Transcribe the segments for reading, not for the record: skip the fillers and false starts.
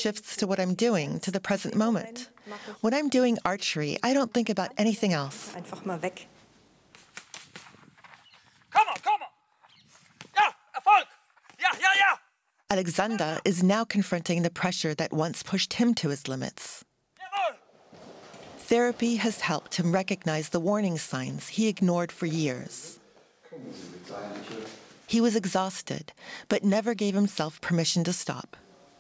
shifts to what I'm doing, to the present moment. When I'm doing archery, I don't think about anything else. Einfach mal weg. Come on! Ja, Erfolg! Ja! Alexander is now confronting the pressure that once pushed him to his limits. Jawohl! Therapy has helped him recognize the warning signs he ignored for years. He was exhausted, but never gave himself permission to stop.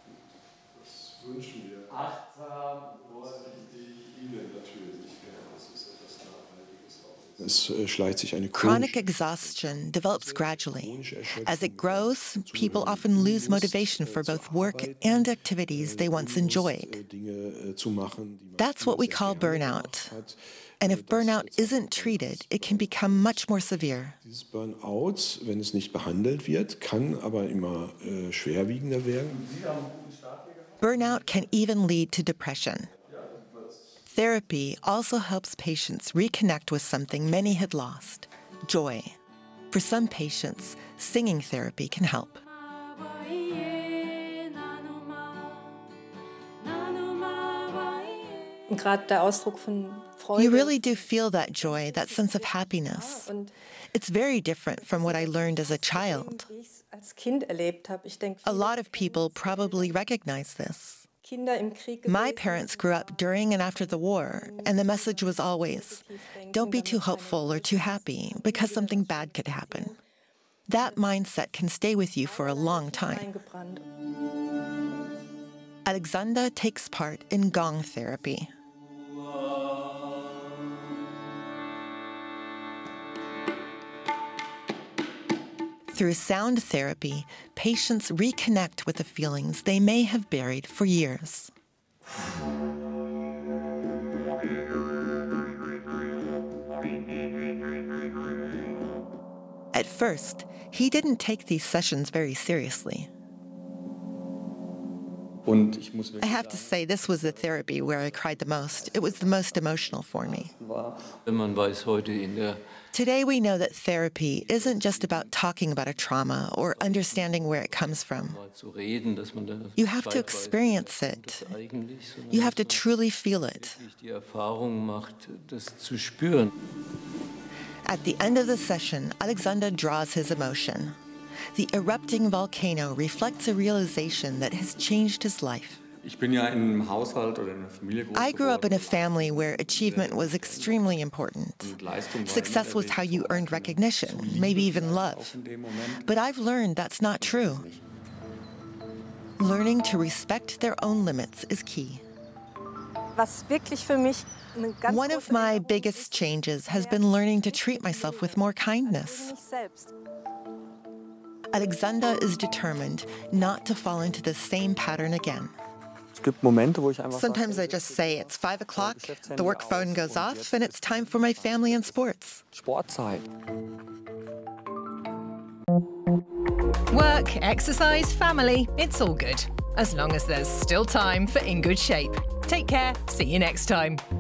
Chronic exhaustion develops gradually. As it grows, people often lose motivation for both work and activities they once enjoyed. That's what we call burnout. And if burnout isn't treated, it can become much more severe. Dieses Burnout, wenn es nicht behandelt wird, kann aber immer schwerwiegender werden. Burnout can even lead to depression. Therapy also helps patients reconnect with something many had lost: joy. For some patients, singing therapy can help. Und gerade der Ausdruck von Freude. You really do feel that joy, that sense of happiness. It's very different from what I learned as a child. Wie ich es als Kind erlebt habe. Ich denke, A lot of people probably recognize this. Kinder im Krieg. My parents grew up during and after the war, and the message was always, don't be too hopeful or too happy, because something bad could happen. That mindset can stay with you for a long time. Eingebrannt. Alexander takes part in gong therapy. Through sound therapy, patients reconnect with the feelings they may have buried for years. At first, he didn't take these sessions very seriously. I have to say, this was the therapy where I cried the most. It was the most emotional for me. Today we know that therapy isn't just about talking about a trauma or understanding where it comes from. You have to experience it. You have to truly feel it. At the end of the session, Alexander draws his emotion. The erupting volcano reflects a realization that has changed his life. I grew up in a family where achievement was extremely important. Success was how you earned recognition, maybe even love. But I've learned that's not true. Learning to respect their own limits is key. Was wirklich für mich eine ganz One of my biggest changes has been learning to treat myself with more kindness. mich selbst. Alexander is determined not to fall into the same pattern again. Sometimes I just say it's 5 o'clock, the work phone goes off, and it's time for my family and sports. Sportzeit. Work, exercise, family, it's all good. As long as there's still time for In Good Shape. Take care, see you next time.